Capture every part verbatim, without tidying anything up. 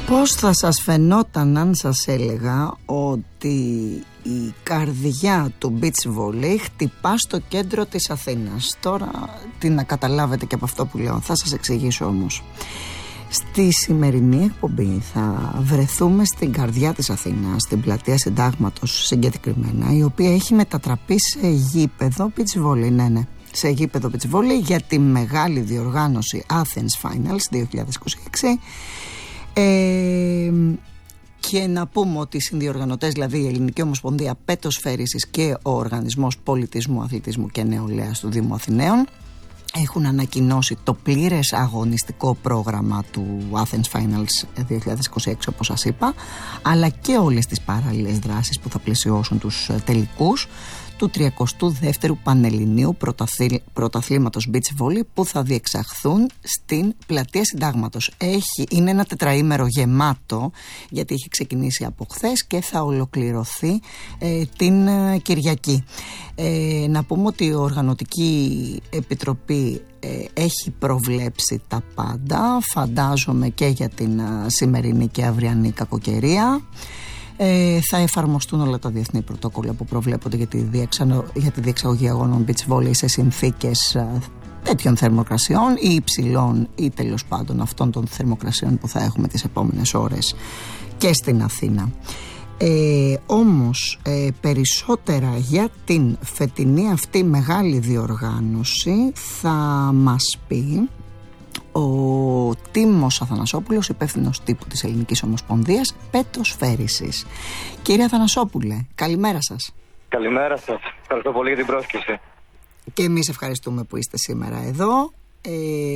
Πώς θα σας φαινόταν αν σας έλεγα ότι η καρδιά του beach volley χτυπά στο κέντρο της Αθήνας? Τώρα τι να καταλάβετε και από αυτό που λέω, θα σας εξηγήσω όμως. Στη σημερινή εκπομπή θα βρεθούμε στην καρδιά της Αθήνας, στην πλατεία Συντάγματος συγκεκριμένα, η οποία έχει μετατραπεί σε γήπεδο beach volley, ναι ναι, σε γήπεδο beach volley για τη μεγάλη διοργάνωση Athens Finals δύο χιλιάδες είκοσι έξι. Ε, και να πούμε ότι οι συνδιοργανωτές, δηλαδή η Ελληνική Ομοσπονδία Πετοσφαίρισης και ο Οργανισμός Πολιτισμού, Αθλητισμού και Νεολαίας του Δήμου Αθηναίων, έχουν ανακοινώσει το πλήρες αγωνιστικό πρόγραμμα του Athens Finals δύο χιλιάδες είκοσι έξι, όπως σας είπα, αλλά και όλες τις παράλληλες δράσεις που θα πλαισιώσουν τους τελικούς του τριακοστού δεύτερου Πανελληνίου Πρωταθλή, Πρωταθλήματος Beach Volley που θα διεξαχθούν στην πλατεία Συντάγματος. Έχει, είναι ένα τετραήμερο γεμάτο, γιατί έχει ξεκινήσει από χθες και θα ολοκληρωθεί ε, την ε, Κυριακή. Ε, να πούμε ότι η Οργανωτική Επιτροπή ε, έχει προβλέψει τα πάντα, φαντάζομαι και για την ε, σημερινή και αυριανή κακοκαιρία. Ε, θα εφαρμοστούν όλα τα διεθνή πρωτόκολλα που προβλέπονται για τη, διεξανο, για τη διεξαγωγή αγώνων beach volley σε συνθήκες ε, τέτοιων θερμοκρασιών ή υψηλών ή τέλος πάντων αυτών των θερμοκρασιών που θα έχουμε τις επόμενες ώρες και στην Αθήνα. Ε, όμως ε, περισσότερα για την φετινή αυτή μεγάλη διοργάνωση θα μας πει ο Τίμος Αθανασόπουλος, υπεύθυνος τύπου της Ελληνικής Ομοσπονδίας Πετοσφαίρισης. Κύριε Αθανασόπουλε, καλημέρα σας. Καλημέρα σας. Ευχαριστώ πολύ για την πρόσκληση. Και εμείς ευχαριστούμε που είστε σήμερα εδώ. Ε,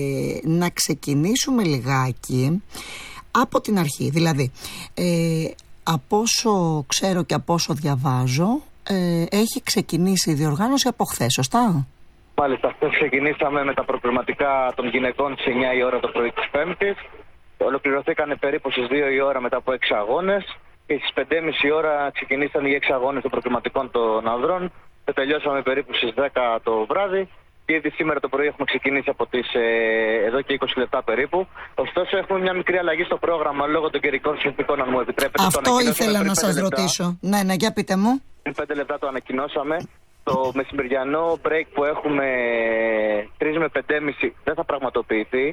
να ξεκινήσουμε λιγάκι από την αρχή. Δηλαδή, ε, από όσο ξέρω και από όσο διαβάζω, ε, έχει ξεκινήσει η διοργάνωση από χθες, σωστά? Μάλιστα, χθες ξεκινήσαμε με τα προκριματικά των γυναικών στις εννιά η ώρα το πρωί της Πέμπτης. Ολοκληρωθήκανε περίπου στις δύο η ώρα μετά από έξι αγώνες. Και στις πέντε και μισή η ώρα ξεκινήσαν οι έξι αγώνες των προκριματικών των ανδρών. Και τελειώσαμε περίπου στις δέκα το βράδυ. Και ήδη σήμερα το πρωί έχουμε ξεκινήσει από τις ε, εδώ και είκοσι λεπτά περίπου. Ωστόσο, έχουμε μια μικρή αλλαγή στο πρόγραμμα λόγω των καιρικών συνθήκων, αν μου επιτρέπετε. Αυτό ήθελα να σας ρωτήσω. Ναι, ναι, για πείτε μου. Πριν πέντε λεπτά το ανακοινώσαμε. Το μεσημεριανό break που έχουμε τρεις με πέντε και μισή δεν θα πραγματοποιηθεί.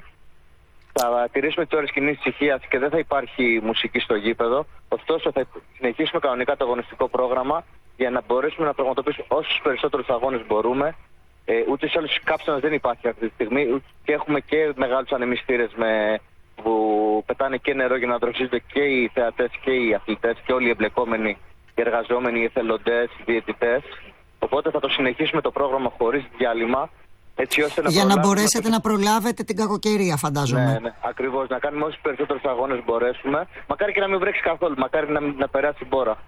Θα τηρήσουμε τις ώρες κοινής ησυχίας και δεν θα υπάρχει μουσική στο γήπεδο. Ωστόσο, θα συνεχίσουμε κανονικά το αγωνιστικό πρόγραμμα για να μπορέσουμε να πραγματοποιήσουμε όσους περισσότερους αγώνες μπορούμε. Ε, ούτε σε άλλους κάψονας δεν υπάρχει αυτή τη στιγμή και έχουμε και μεγάλους ανεμιστήρες με, που πετάνε και νερό για να δροσίζονται και οι θεατές και οι αθλητές και όλοι οι εμπλεκόμενοι, οι εργαζόμενοι, οι εθελοντές, οι διαιτητές. Οπότε θα το συνεχίσουμε το πρόγραμμα χωρίς διάλειμμα. Έτσι ώστε να για να μπορέσετε να... να προλάβετε την κακοκαιρία, φαντάζομαι. Ναι, ναι, ακριβώς. Να κάνουμε όσους περισσότερους αγώνες μπορέσουμε. Μακάρι και να μην βρέξει καθόλου. Μακάρι να, να περάσει η μπόρα.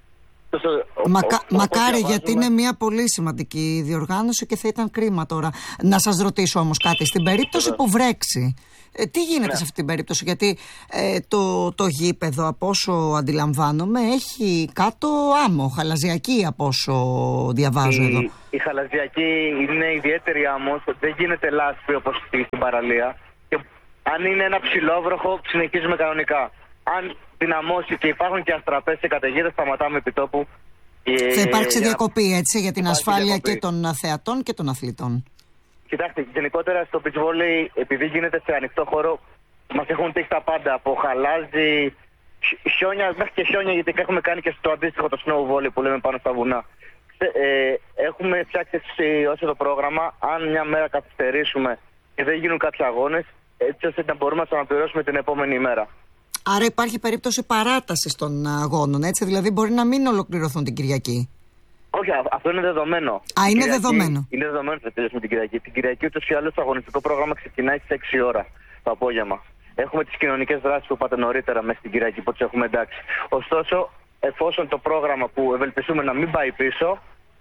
Μακα... ο, ο, Μακάρι, γιατί είναι μια πολύ σημαντική διοργάνωση και θα ήταν κρίμα τώρα. Να σας ρωτήσω όμως κάτι. Στην περίπτωση που βρέξει, ε, τι γίνεται ναι. σε αυτή την περίπτωση? Γιατί ε, το, το γήπεδο, από όσο αντιλαμβάνομαι, έχει κάτω άμμο, χαλαζιακή, από όσο διαβάζω η, εδώ. Η χαλαζιακή είναι ιδιαίτερη άμμος, δεν γίνεται λάσπη όπως στην παραλία. Και αν είναι ένα ψηλόβροχο, συνεχίζουμε κανονικά. Αν δυναμώσει και υπάρχουν και αστραπές και καταιγίδες, σταματάμε επί τόπου. Θα υπάρξει για... διακοπή, έτσι, για την ασφάλεια διακοπή. Και των θεατών και των αθλητών. Κοιτάξτε, γενικότερα στο beach volley, επειδή γίνεται σε ανοιχτό χώρο, μας έχουν τύχει τα πάντα. Από χαλάζι, χιόνια, μέχρι και χιόνια, γιατί έχουμε κάνει και στο αντίστοιχο το snow volley που λέμε πάνω στα βουνά. Ε, έχουμε φτιάξει όσο το πρόγραμμα, αν μια μέρα καθυστερήσουμε και δεν γίνουν κάποιοι αγώνες, έτσι ώστε να μπορούμε να τους αναπληρώσουμε την επόμενη ημέρα. Άρα υπάρχει περίπτωση παράτασης των αγώνων, έτσι, δηλαδή μπορεί να μην ολοκληρωθούν την Κυριακή. Όχι, αυτό είναι δεδομένο. Α, είναι Κυριακή, δεδομένο. Είναι δεδομένο ότι θα τελειώσουμε την Κυριακή. Την Κυριακή ούτως ή άλλως το αγωνιστικό πρόγραμμα ξεκινάει στις έξι ώρα το απόγευμα. Έχουμε τις κοινωνικές δράσεις που είπατε νωρίτερα μέσα στην Κυριακή που τις έχουμε εντάξει. Ωστόσο, εφόσον το πρόγραμμα που ευελπιστούμε να μην πάει πίσω,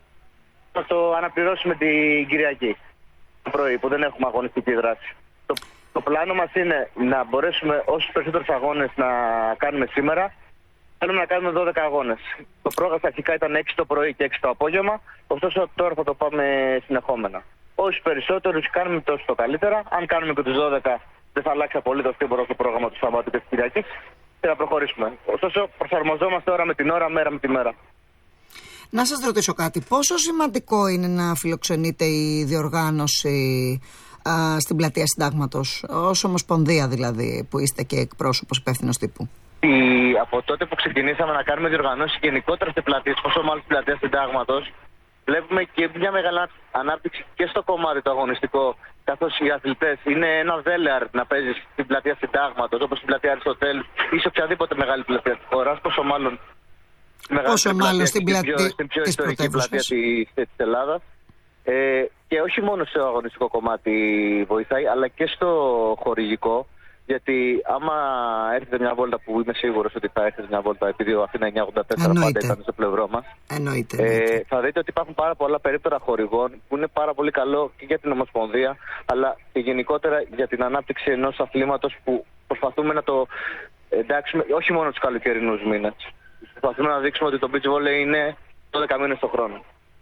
θα το αναπληρώσουμε την Κυριακή. Το πρωί που δεν έχουμε αγωνιστική δράση. Το, το πλάνο μας είναι να μπορέσουμε όσους περισσότερους αγώνες να κάνουμε σήμερα. Θέλουμε να κάνουμε δώδεκα αγώνες. Το πρόγραμμα αρχικά ήταν έξι το πρωί και έξι το απόγευμα, ωστόσο τώρα θα το πάμε συνεχόμενα. Όσους περισσότερους κάνουμε τόσο το καλύτερα. Αν κάνουμε και τους δώδεκα, δεν θα αλλάξει απολύτως τίποτα στο πρόγραμμα του Σαββάτου και της Κυριακής. και να προχωρήσουμε. Ωστόσο, προσαρμοζόμαστε ώρα με την ώρα, μέρα με τη μέρα. Να σας ρωτήσω κάτι. Πόσο σημαντικό είναι να φιλοξενείτε η διοργάνωση α, στην Πλατεία Συντάγματος, ως Ομοσπονδία δηλαδή, που είστε και εκπρόσωπος υπεύθυνος τύπου? Η, από τότε που ξεκινήσαμε να κάνουμε διοργανώσεις γενικότερα στην πλατεία, πόσο μάλλον στην Πλατεία Συντάγματος, βλέπουμε και μια μεγάλη ανάπτυξη και στο κομμάτι το αγωνιστικό. Καθώς οι αθλητές είναι ένα δέλεαρ να παίζει στην Πλατεία Συντάγματος, όπως στην Πλατεία Αριστοτέλους ή σε οποιαδήποτε μεγάλη πλατεία της χώρας, πόσο μάλλον, πόσο μάλλον στην, πλατεία, πιο, στην πιο ιστορική πλατεία της, της Ελλάδας. Ε, και όχι μόνο στο αγωνιστικό κομμάτι βοηθάει, αλλά και στο χορηγικό. Γιατί άμα έρθετε μια βόλτα, που είμαι σίγουρος ότι θα έρθετε μια βόλτα, επειδή ο Αθήνα εννιακόσια ογδόντα τέσσερα πάντα ήταν στο πλευρό μας, εννοείται, ε, εννοείται. θα δείτε ότι υπάρχουν πάρα πολλά περίπτωρα χορηγών που είναι πάρα πολύ καλό και για την Ομοσπονδία, αλλά και γενικότερα για την ανάπτυξη ενός αθλήματος που προσπαθούμε να το εντάξουμε όχι μόνο τους καλοκαιρινούς μήνες. Προσπαθούμε να δείξουμε ότι το beach volley είναι δώδεκα μήνες το χρόνο.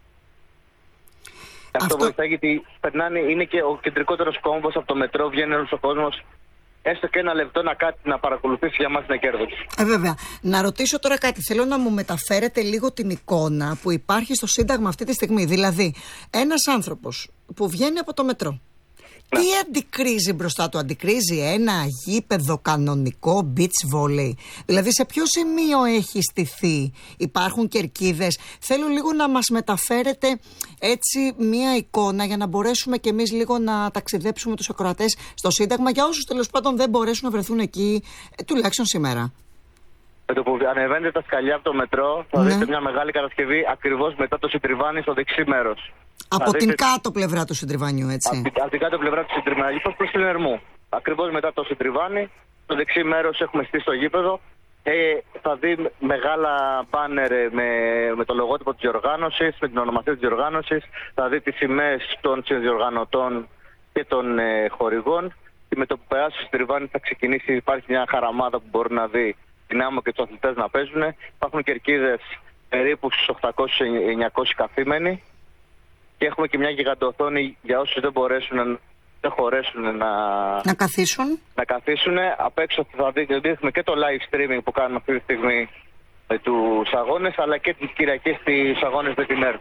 Αυτό, Αυτό βοηθάει, γιατί περνάνε, είναι και ο κεντρικότερος κόμβος από το μετρό, βγαίνει όλος ο κόσμος. Έστω και ένα λεπτό να κάτι να παρακολουθήσει, για μας είναι κέρδος. Ε, βέβαια. Να ρωτήσω τώρα κάτι. Θέλω να μου μεταφέρετε λίγο την εικόνα που υπάρχει στο Σύνταγμα αυτή τη στιγμή. Δηλαδή, ένας άνθρωπος που βγαίνει από το μετρό, ναι, τι αντικρίζει μπροστά του? Αντικρίζει ένα γήπεδο κανονικό beach volley? Δηλαδή, σε ποιο σημείο έχει στηθεί? Υπάρχουν κερκίδες? Θέλω λίγο να μας μεταφέρετε έτσι μία εικόνα για να μπορέσουμε κι εμείς λίγο να ταξιδέψουμε τους ακροατές στο Σύνταγμα, για όσους τέλος πάντων δεν μπορέσουν να βρεθούν εκεί, ε, τουλάχιστον σήμερα. Με το που ανεβαίνετε τα σκαλιά από το μετρό, θα, ναι, δείτε μια μεγάλη κατασκευή ακριβώς μετά το Συντριβάνι στο δεξί μέρος. Από θα την δείτε... κάτω πλευρά του Συντριβάνιου, έτσι. Από, από την κάτω πλευρά του Συντριβάνιου, προς την Ερμού. Ακριβώς μετά το Συντριβάνι, στο δεξί μέρος έχουμε στήσει το γήπεδο. Ε, θα δει μεγάλα μπάνερ με, με το λογότυπο της διοργάνωσης, με την ονομασία της διοργάνωσης. Θα δει τις σημαίες των συνδιοργανωτών και των ε, χορηγών. Και με το που περάσει στο Συντριβάνι θα ξεκινήσει, υπάρχει μια χαραμάδα που μπορεί να δει την άμμο και τους αθλητές να παίζουν. Υπάρχουν κερκίδες περίπου στους οκτακόσιους με εννιακόσιους καθήμενοι. Και έχουμε και μια γιγαντοοθόνη για όσους δεν μπορέσουν να, δεν χωρέσουν να, να καθίσουν. Να καθίσουν. Απ' έξω θα δείτε ότι έχουμε και το live streaming που κάνουμε αυτή τη στιγμή με τους αγώνες, αλλά και τις Κυριακές στις αγώνες με την ΕΡΤ.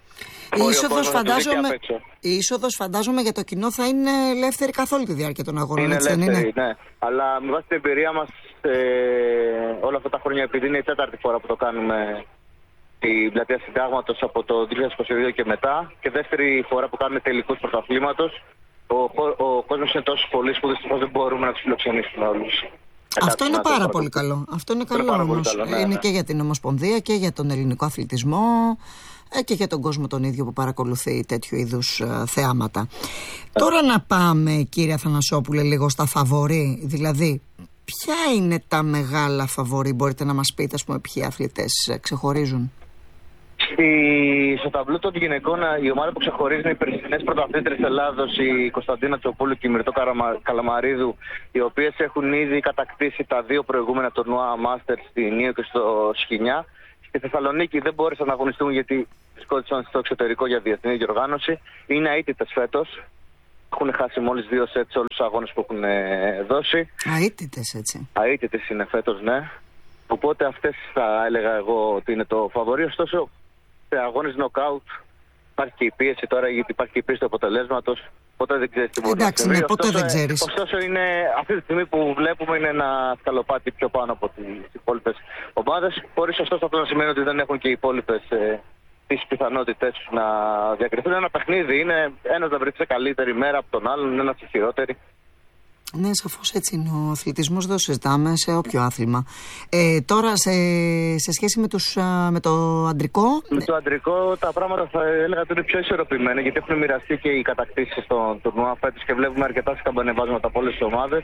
Η είσοδος, φαντάζομαι, η είσοδος φαντάζομαι για το κοινό θα είναι ελεύθερη καθ' όλη τη διάρκεια των αγώνων. Είναι έτσι, ελεύθερη, είναι? Ναι. Αλλά με βάση την εμπειρία μας ε, όλα αυτά τα χρόνια, επειδή είναι η τέταρτη φορά που το κάνουμε στην Πλατεία Συντάγματος από το δύο χιλιάδες είκοσι δύο και μετά, και δεύτερη φορά που κάνουμε τελικούς πρωταθλήματος, ο, ο κόσμος είναι τόσο πολύ που δυστυχώς δεν μπορούμε να τους φιλοξενήσουμε όλους. Αυτό είναι πάρα πολύ καλό. Αυτό είναι καλό όμως. Ναι, είναι ναι. και για την Ομοσπονδία και για τον ελληνικό αθλητισμό και για τον κόσμο τον ίδιο που παρακολουθεί τέτοιου είδους uh, θεάματα. Ε. Τώρα να πάμε, κύριε Αθανασόπουλε, λίγο στα φαβορί. Δηλαδή, ποια είναι τα μεγάλα φαβορί? Μπορείτε να μας πείτε, ας πούμε, ποιοι αθλητές ξεχωρίζουν? Στη, στο ταμπλό των γυναικών, η ομάδα που ξεχωρίζει είναι οι περσινές πρωταθλήτριες Ελλάδος, η Κωνσταντίνα Τσοπούλου και η Μυρτώ Καλαμαρίδου, οι οποίες έχουν ήδη κατακτήσει τα δύο προηγούμενα τουρνουά Μάστερ στη Νίο και στο Σχοινιά. Στη Θεσσαλονίκη δεν μπόρεσαν να αγωνιστούν γιατί βρισκόντουσαν στο εξωτερικό για διεθνή διοργάνωση. Είναι αίτητες φέτος. Έχουν χάσει μόλις δύο σετ σε όλους τους αγώνες που έχουν δώσει. Αίτητες, έτσι. Αίτητες είναι φέτος, ναι. Οπότε αυτές θα έλεγα εγώ ότι είναι το φαβορί. Ωστόσο, σε αγώνες νοκάουτ υπάρχει και η πίεση τώρα, γιατί υπάρχει και η πίεση του αποτελέσματος. Ποτέ δεν ξέρεις τι μπορεί να συμβεί. Εντάξει, ναι, ποτέ δεν ξέρεις. Ωστόσο, είναι, αυτή τη στιγμή που βλέπουμε είναι ένα σκαλοπάτι πιο πάνω από τις υπόλοιπες ομάδες. Χωρίς ωστόσο αυτό να σημαίνει ότι δεν έχουν και οι υπόλοιπες ε, τις πιθανότητες να διακριθούν. Ένα παιχνίδι είναι ένας να βρεθεί σε καλύτερη μέρα από τον άλλον, ένας σε χειρότερη. Ναι, σαφώς έτσι είναι. Ο αθλητισμός δεν το συζητάμε σε όποιο άθλημα. Ε, τώρα, σε, σε σχέση με, τους, με το αντρικό. Με το αντρικό, τα πράγματα θα έλεγα ότι είναι πιο ισορροπημένα, γιατί έχουν μοιραστεί και οι κατακτήσεις στον τουρνουά φέτος και βλέπουμε αρκετά σκαμπανεβάσματα από όλες τις ομάδες.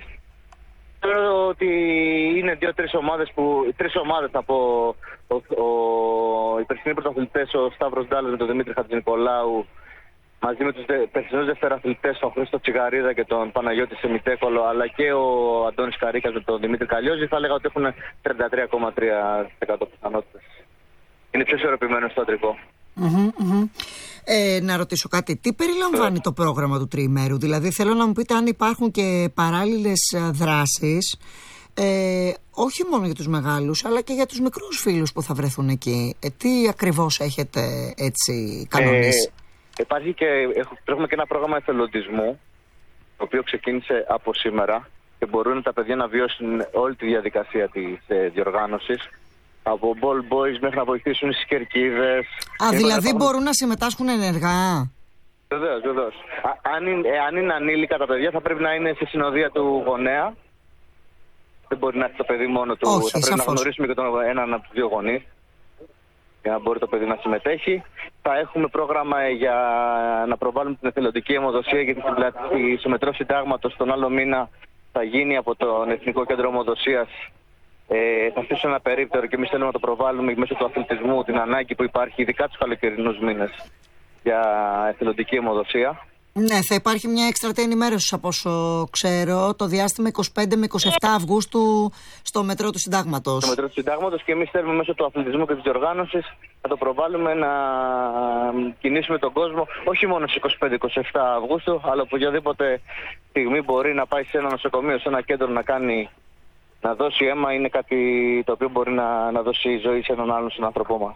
Θεωρώ ότι είναι δύο-τρεις ομάδες που. Τρεις ομάδες από ο, ο, οι περσινοί πρωταθλητές, ο Σταύρος Ντάλλας με τον Δημήτρη Χατζηνικολάου, μαζί με τους δε, περσινούς δευτεραθλητές, τον Χρήστο Τσιγαρίδα και τον Παναγιώτη Σεμιτέκολο, αλλά και ο Αντώνης Καρίκας με τον Δημήτρη Καλλιόζη, θα έλεγα ότι έχουν τριάντα τρία κόμμα τρία τοις εκατό πιθανότητες. Είναι πιο ισορροπημένο στο αντρικό. Mm-hmm, mm-hmm. Ε, να ρωτήσω κάτι. Τι περιλαμβάνει yeah. το πρόγραμμα του τριημέρου? Δηλαδή, θέλω να μου πείτε αν υπάρχουν και παράλληλες δράσεις ε, όχι μόνο για τους μεγάλους, αλλά και για τους μικρούς φίλους που θα βρεθούν εκεί. Ε, τι ακριβώς έχετε έτσι κανονίσει? Ε, υπάρχει και, έχουμε και ένα πρόγραμμα εθελοντισμού, το οποίο ξεκίνησε από σήμερα και μπορούν τα παιδιά να βιώσουν όλη τη διαδικασία της ε, διοργάνωσης. Από ball boys μέχρι να βοηθήσουν στις κερκίδες. Α, δηλαδή να μπορούν να συμμετάσχουν ενεργά. Βεβαίως, βεβαίως. Αν είναι, ε, αν είναι ανήλικα τα παιδιά θα πρέπει να είναι στη συνοδεία του γονέα. Δεν μπορεί να έρθει το παιδί μόνο του. Όχι, θα πρέπει σαφώς. να γνωρίσουμε και τον έναν από τους δύο γονείς για να μπορεί το παιδί να συμμετέχει. Θα έχουμε πρόγραμμα για να προβάλλουμε την εθελοντική αιμοδοσία, γιατί η συμμετρό συντάγματος τον άλλο μήνα θα γίνει από τον Εθνικό Κέντρο Αιμοδοσίας. Ε, θα στήσω ένα περίπτερο και εμείς θέλουμε να το προβάλλουμε μέσω του αθλητισμού την ανάγκη που υπάρχει, ειδικά τους καλοκαιρινούς μήνες, για εθελοντική αιμοδοσία. Ναι, θα υπάρχει μια εκστρατεία ενημέρωση από όσο ξέρω, το διάστημα είκοσι πέντε με είκοσι επτά Αυγούστου στο μετρό του Συντάγματος. Στο μετρό του Συντάγματος, και εμείς θέλουμε μέσω του αθλητισμού και της διοργάνωσης να το προβάλλουμε, να κινήσουμε τον κόσμο όχι μόνο στις είκοσι πέντε είκοσι επτά Αυγούστου, αλλά οποιαδήποτε στιγμή μπορεί να πάει σε ένα νοσοκομείο, σε ένα κέντρο να κάνει, να δώσει αίμα. Είναι κάτι το οποίο μπορεί να, να δώσει ζωή σε έναν άλλον συνάνθρωπό μας.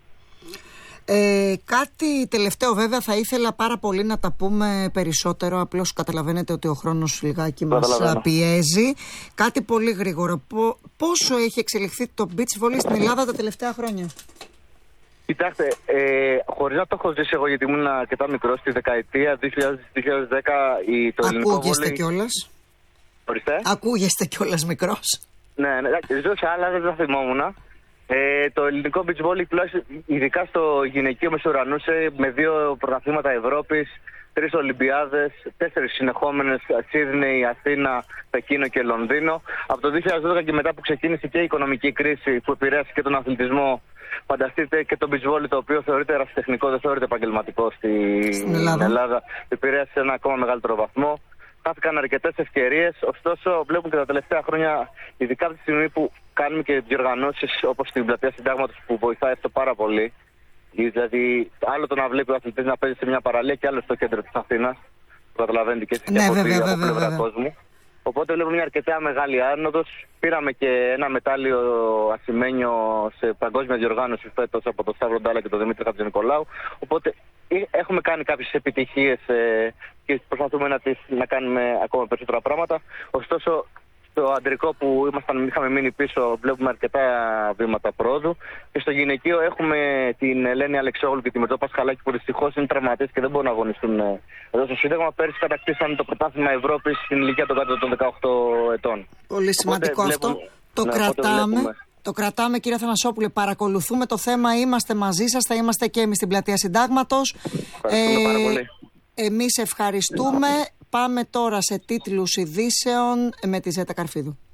Ε, κάτι τελευταίο, βέβαια, θα ήθελα πάρα πολύ να τα πούμε περισσότερο. Απλώς καταλαβαίνετε ότι ο χρόνος λιγάκι μας πιέζει. Κάτι πολύ γρήγορο. Πόσο έχει εξελιχθεί το beach volley στην Ελλάδα τα τελευταία χρόνια? Κοιτάξτε, ε, χωρίς να το έχω ζήσει εγώ, γιατί ήμουν αρκετά μικρός, στη δεκαετία δύο χιλιάδες με δύο χιλιάδες δέκα η, το ελληνικό βόλεϊ... Ακούγεστε κιόλας. Ορίστε. Ακούγεστε κιόλας μικρός. Ναι, ναι, ζω σε άλλα, δεν θα θυμόμουν. Ε, το ελληνικό beach volley, ειδικά στο γυναικείο, μεσουρανούσε με δύο πρωταθλήματα Ευρώπης, τρεις Ολυμπιάδες, τέσσερις συνεχόμενες, Σίδνεϊ, Αθήνα, Πεκίνο και Λονδίνο. Από το δύο χιλιάδες δώδεκα και μετά που ξεκίνησε και η οικονομική κρίση που επηρέασε και τον αθλητισμό, φανταστείτε και το beach volley, το οποίο θεωρείται ερασιτεχνικό, δεν θεωρείται επαγγελματικό στη... στην Ελλάδα, Ελλάδα επηρέασε σε ένα ακόμα μεγαλύτερο βαθμό. Χάθηκαν αρκετές ευκαιρίες, ωστόσο βλέπουμε και τα τελευταία χρόνια, ειδικά από τη στιγμή που κάνουμε και διοργανώσεις όπως στην Πλατεία Συντάγματος, που βοηθάει αυτό πάρα πολύ. Δηλαδή, άλλο το να βλέπει ο αθλητής να παίζει σε μια παραλία και άλλο στο κέντρο της Αθήνας. Το καταλαβαίνετε και εσείς, ναι, από βέβαια, την βέβαια, πλευρά βέβαια. κόσμου. Οπότε βλέπουμε μια αρκετά μεγάλη άνοδος. Πήραμε και ένα μετάλλιο ασημένιο σε παγκόσμια διοργάνωση φέτος από τον Σταύρο Ντάλα και τον Δημήτρη Χατζηνικολάου. Οπότε έχουμε κάνει κάποιες επιτυχίες ε, και προσπαθούμε να, τις, να κάνουμε ακόμα περισσότερα πράγματα. Ωστόσο, στο αντρικό που ήμασταν, είχαμε μείνει πίσω, βλέπουμε αρκετά βήματα πρόοδου. Και στο γυναικείο έχουμε την Ελένη Αλεξόγλου και τη Μερτώ Πασχαλάκη, που δυστυχώς είναι τραυματίες και δεν μπορούν να αγωνιστούν εδώ στο Σύνταγμα. Πέρυσι κατακτήσαν το πρωτάθλημα Ευρώπης στην ηλικία των κάτω των δεκαοκτώ ετών. Πολύ σημαντικό οπότε, αυτό. Βλέπουμε, το ναι, κρατάμε. Το κρατάμε, κύριε Αθανασόπουλε. Παρακολουθούμε το θέμα. Είμαστε μαζί σας. Θα είμαστε και εμείς στην Πλατεία Συντάγματος. Ευχαριστούμε ε, πάρα πολύ. Εμείς ευχαριστούμε. Πάμε τώρα σε τίτλους ειδήσεων με τη Ζέτα Καρφίδου.